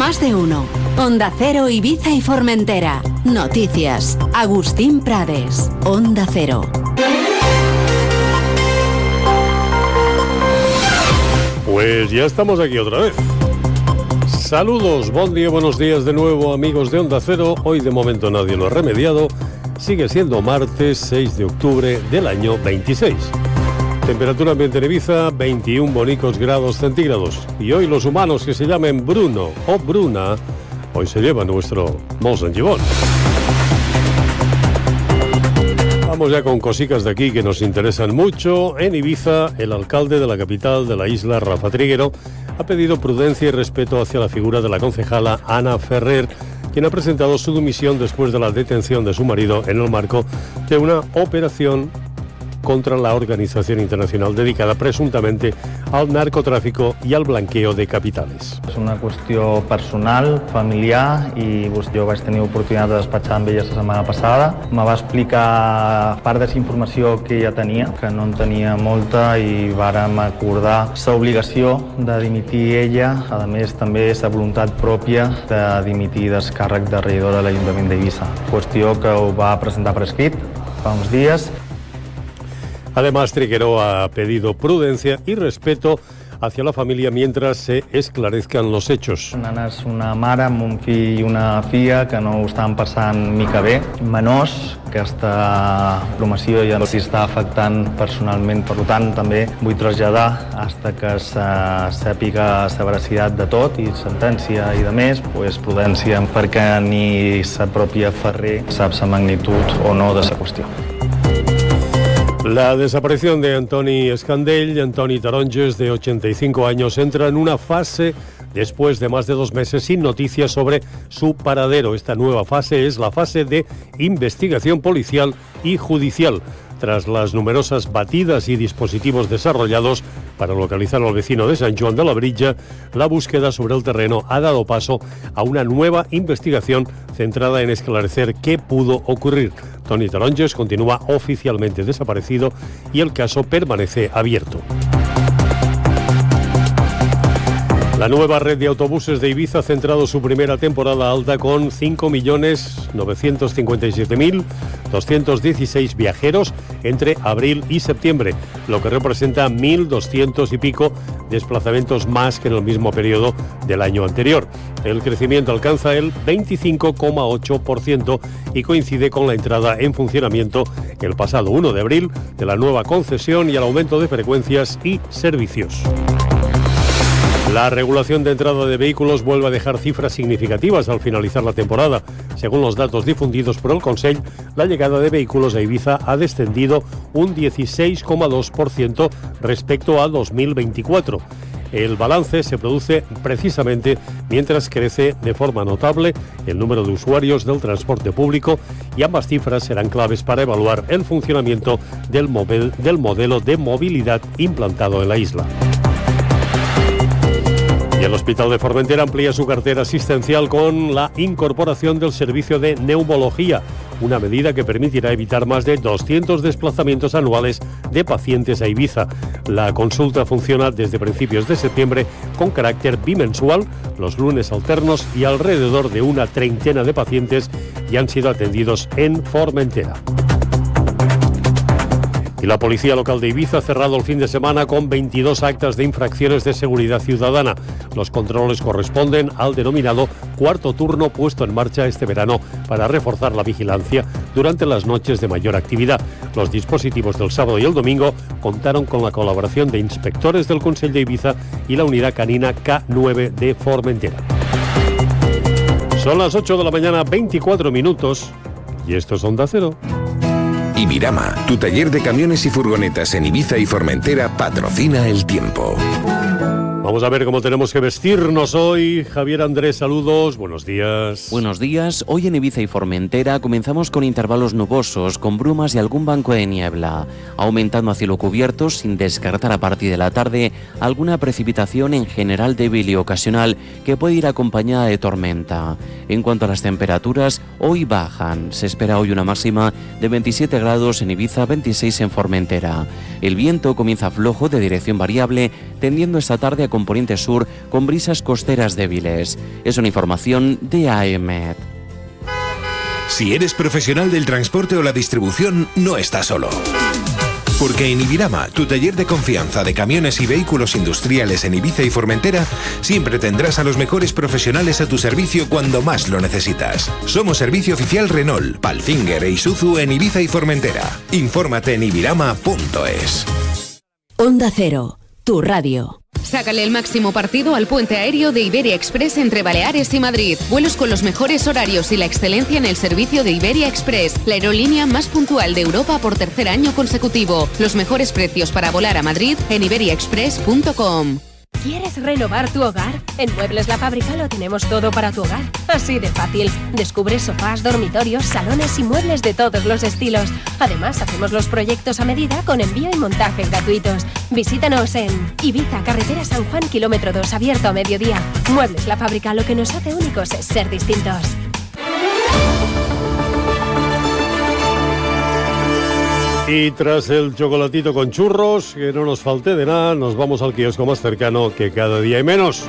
Más de uno. Onda Cero, Ibiza y Formentera. Noticias. Agustín Prades. Onda Cero. Pues ya estamos aquí otra vez. Saludos, buen día, buenos días de nuevo, amigos de Onda Cero. Hoy de momento nadie lo ha remediado. Sigue siendo martes 6 de octubre del año 26. Temperatura ambiente en Ibiza, 21 bonicos grados centígrados. Y hoy los humanos que se llamen Bruno o Bruna, hoy se lleva nuestro Mont Saint-Gibon. Vamos ya con cositas de aquí que nos interesan mucho. En Ibiza, el alcalde de la capital de la isla, Rafa Triguero, ha pedido prudencia y respeto hacia la figura de la concejala Ana Ferrer, quien ha presentado su dimisión después de la detención de su marido en el marco de una operación contra la organización internacional dedicada presumptament al narcotráfico i al blanqueo de capitales. És una qüestió personal, familiar, i jo vaig tenir oportunitat de despatxar amb ella la setmana passada. Me va explicar part de la informació que ella tenia, que no en tenia molta, i vàrem acordar l'obligació de dimitir ella, a més també la voluntat pròpia de dimitir del càrrec de regidora de l'Ajuntament d'Eivissa. Qüestió que ho va presentar per escrit fa uns dies. Además, Triguero ha pedido prudencia y respeto hacia la familia mientras se esclarezcan los hechos. Nana és una mare amb un fill i una filla que no ho estan passant mica bé. Menors, que aquesta promoció ja els està afectant personalment. Per tant, també vull traslladar fins que se sàpiga la veracitat de tot i sentència i de més, prudència, perquè ni la pròpia Ferrer sap la magnitud o no de la qüestió. La desaparición de Antoni Escandell, Antoni Taronges, de 85 años, entra en una fase después de más de 2 meses sin noticias sobre su paradero. Esta nueva fase es la fase de investigación policial y judicial. Tras las numerosas batidas y dispositivos desarrollados para localizar al vecino de Sant Joan de Labritja, la búsqueda sobre el terreno ha dado paso a una nueva investigación centrada en esclarecer qué pudo ocurrir. Toni Taronges continúa oficialmente desaparecido y el caso permanece abierto. La nueva red de autobuses de Ibiza ha centrado su primera temporada alta con 5.957.216 viajeros entre abril y septiembre, lo que representa 1.200 y pico desplazamientos más que en el mismo periodo del año anterior. El crecimiento alcanza el 25,8% y coincide con la entrada en funcionamiento el pasado 1 de abril de la nueva concesión y el aumento de frecuencias y servicios. La regulación de entrada de vehículos vuelve a dejar cifras significativas al finalizar la temporada. Según los datos difundidos por el Consell, la llegada de vehículos a Ibiza ha descendido un 16,2% respecto a 2024. El balance se produce precisamente mientras crece de forma notable el número de usuarios del transporte público, y ambas cifras serán claves para evaluar el funcionamiento del modelo de movilidad implantado en la isla. Y el Hospital de Formentera amplía su cartera asistencial con la incorporación del servicio de neumología, una medida que permitirá evitar más de 200 desplazamientos anuales de pacientes a Ibiza. La consulta funciona desde principios de septiembre con carácter bimensual, los lunes alternos, y alrededor de una treintena de pacientes ya han sido atendidos en Formentera. Y la Policía Local de Ibiza ha cerrado el fin de semana con 22 actas de infracciones de seguridad ciudadana. Los controles corresponden al denominado cuarto turno puesto en marcha este verano para reforzar la vigilancia durante las noches de mayor actividad. Los dispositivos del sábado y el domingo contaron con la colaboración de inspectores del Consell de Ibiza y la unidad canina K9 de Formentera. Son las 8 de la mañana, 24 minutos, y esto es Onda Cero. Ibirama, tu taller de camiones y furgonetas en Ibiza y Formentera, patrocina el tiempo. Vamos a ver cómo tenemos que vestirnos hoy. Javier Andrés, saludos, buenos días. Buenos días. Hoy en Ibiza y Formentera comenzamos con intervalos nubosos, con brumas y algún banco de niebla, aumentando a cielo cubierto sin descartar a partir de la tarde alguna precipitación, en general débil y ocasional, que puede ir acompañada de tormenta. En cuanto a las temperaturas, hoy bajan. Se espera hoy una máxima de 27 grados en Ibiza, 26 en Formentera. El viento comienza flojo de dirección variable, tendiendo esta tarde a componente sur con brisas costeras débiles. Es una información de AEMET. Si eres profesional del transporte o la distribución, no estás solo. Porque en Ibirama, tu taller de confianza de camiones y vehículos industriales en Ibiza y Formentera, siempre tendrás a los mejores profesionales a tu servicio cuando más lo necesitas. Somos servicio oficial Renault, Palfinger e Isuzu en Ibiza y Formentera. Infórmate en ibirama.es. Onda Cero, tu radio. Sácale el máximo partido al puente aéreo de Iberia Express entre Baleares y Madrid. Vuelos con los mejores horarios y la excelencia en el servicio de Iberia Express, la aerolínea más puntual de Europa por tercer año consecutivo. Los mejores precios para volar a Madrid en iberiaexpress.com. ¿Quieres renovar tu hogar? En Muebles La Fábrica lo tenemos todo para tu hogar. Así de fácil. Descubre sofás, dormitorios, salones y muebles de todos los estilos. Además, hacemos los proyectos a medida con envío y montaje gratuitos. Visítanos en Ibiza, carretera San Juan, kilómetro 2, abierto a mediodía. Muebles La Fábrica, lo que nos hace únicos es ser distintos. Y tras el chocolatito con churros, que no nos falte de nada, nos vamos al kiosco más cercano, que cada día hay menos.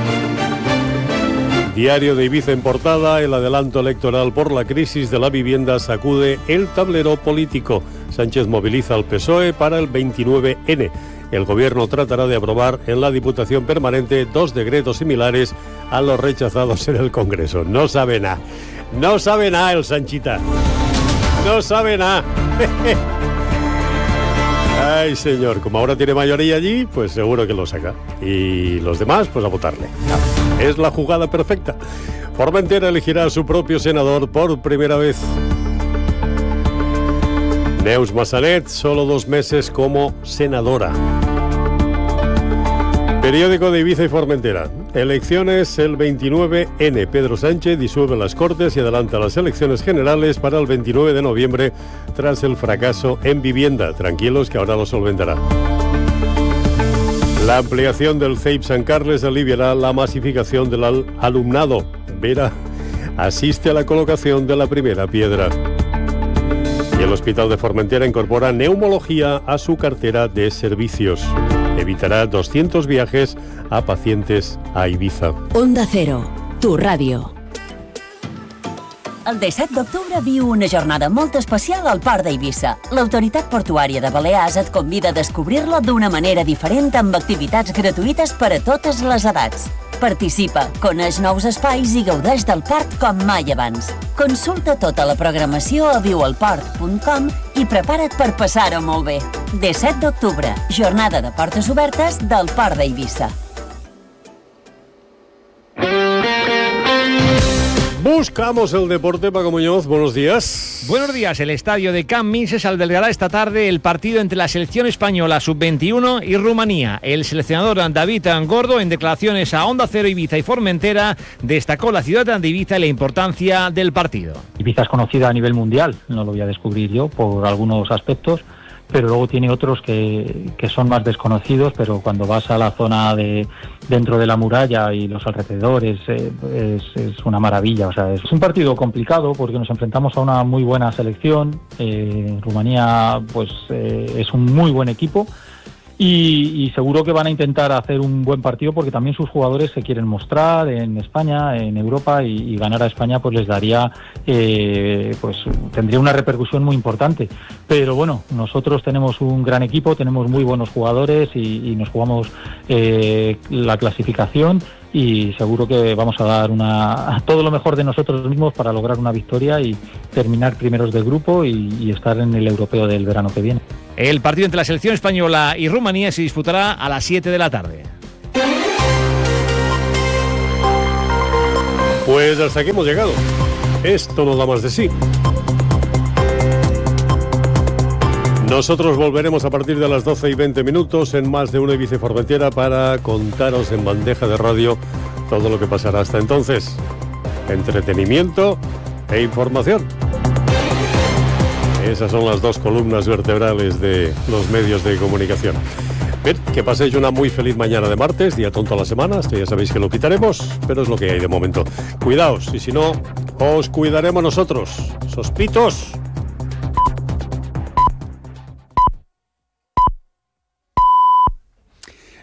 Diario de Ibiza en portada, el adelanto electoral por la crisis de la vivienda sacude el tablero político. Sánchez moviliza al PSOE para el 29N. El gobierno tratará de aprobar en la Diputación Permanente 2 decretos similares a los rechazados en el Congreso. No sabe nada. No sabe nada el Sanchita. No sabe nada. Ay, señor, como ahora tiene mayoría allí, pues seguro que lo saca. Y los demás, pues a votarle. Es la jugada perfecta. Formentera elegirá a su propio senador por primera vez. Neus Massanet, solo 2 meses como senadora. Periódico de Ibiza y Formentera. Elecciones el 29N. Pedro Sánchez disuelve las Cortes y adelanta las elecciones generales para el 29 de noviembre tras el fracaso en vivienda. Tranquilos que ahora lo solventará. La ampliación del CEIP San Carles aliviará la masificación del alumnado. Vera asiste a la colocación de la primera piedra. Y el Hospital de Formentera incorpora neumología a su cartera de servicios. Evitará 200 viajes a pacientes a Ibiza. Onda Cero, tu ràdio. El 17 d'octubre viu una jornada molt especial al Port d'Eivissa. L'Autoritat Portuària de Balears et convida a descobrir-lo d'una manera diferent amb activitats gratuïtes per a totes les edats. Participa, coneix nous espais i gaudeix del port com mai abans. Consulta tota la programació a viualport.com i prepara't per passar-ho molt bé. 17 d'octubre, jornada de portes obertes del Port d'Eivissa. Buscamos el deporte. Paco Muñoz, buenos días. Buenos días. El estadio de Camp Mises albergará esta tarde el partido entre la selección española sub-21 y Rumanía. El seleccionador David Gordo, en declaraciones a Onda Cero Ibiza y Formentera, destacó la ciudad de Ibiza y la importancia del partido. Ibiza es conocida a nivel mundial, no lo voy a descubrir yo por algunos aspectos, pero luego tiene otros que son más desconocidos, pero cuando vas a la zona dentro de la muralla y los alrededores es una maravilla. O sea, es un partido complicado porque nos enfrentamos a una muy buena selección. Rumanía pues es un muy buen equipo y seguro que van a intentar hacer un buen partido porque también sus jugadores se quieren mostrar en España, en Europa, y ganar a España pues les daría pues tendría una repercusión muy importante. Pero bueno, nosotros tenemos un gran equipo, tenemos muy buenos jugadores y nos jugamos la clasificación y seguro que vamos a dar todo lo mejor de nosotros mismos para lograr una victoria y terminar primeros del grupo y estar en el europeo del verano que viene. El partido entre la selección española y Rumanía se disputará a las 7 de la tarde. Pues hasta aquí hemos llegado. Esto no da más de sí. Nosotros volveremos a partir de las 12:20 en Más de Uno Ibiza y Formentera para contaros en bandeja de radio todo lo que pasará hasta entonces. Entretenimiento e información. Esas son las 2 columnas vertebrales de los medios de comunicación. Bien, que paséis una muy feliz mañana de martes, día tonto a la semana, esto ya sabéis que lo quitaremos, pero es lo que hay de momento. Cuidaos, y si no, os cuidaremos nosotros. Sospitos.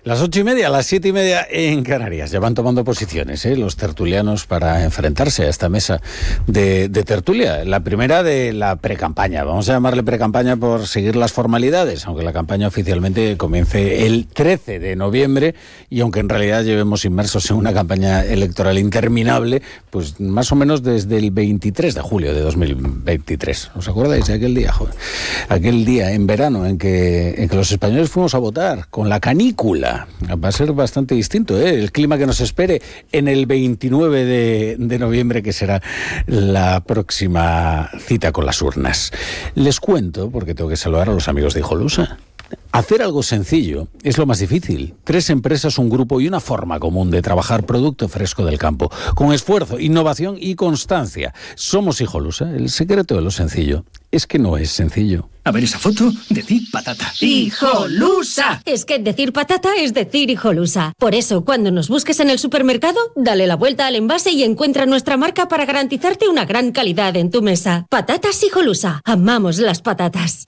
Las 8:30, las 7:30 en Canarias. Ya van tomando posiciones los tertulianos para enfrentarse a esta mesa de tertulia. La primera de la precampaña. Vamos a llamarle precampaña por seguir las formalidades, aunque la campaña oficialmente comience el 13 de noviembre y aunque en realidad llevemos inmersos en una campaña electoral interminable, pues más o menos desde el 23 de julio de 2023. ¿Os acordáis de aquel día? Joder? Aquel día en verano en que los españoles fuimos a votar con la canícula. Va a ser bastante distinto, el clima que nos espere en el 29 de noviembre, que será la próxima cita con las urnas. Les cuento, porque tengo que saludar a los amigos de Hijolusa. Hacer algo sencillo es lo más difícil. 3 empresas, un grupo y una forma común de trabajar producto fresco del campo, con esfuerzo, innovación y constancia. Somos Hijolusa. El secreto de lo sencillo es que no es sencillo. A ver esa foto, decir patata. ¡Hijolusa! Es que decir patata es decir Hijolusa. Por eso, cuando nos busques en el supermercado, dale la vuelta al envase y encuentra nuestra marca para garantizarte una gran calidad en tu mesa. Patatas Hijolusa. Amamos las patatas.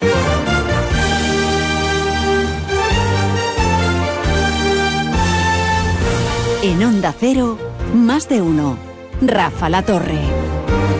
En Onda Cero, más de uno. Rafa La Torre.